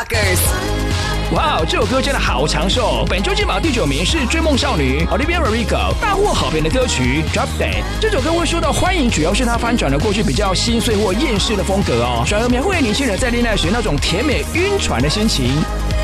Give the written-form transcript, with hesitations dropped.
Rockers。 哇哦，这首歌真的好长寿！本周金榜第9名是追梦少女 Olivia Rodrigo 大获好评的歌曲 Drop Dead。这首歌会受到欢迎，主要是它翻转了过去比较心碎或厌世的风格哦，转而描绘年轻人在恋爱时那种甜美晕船的心情。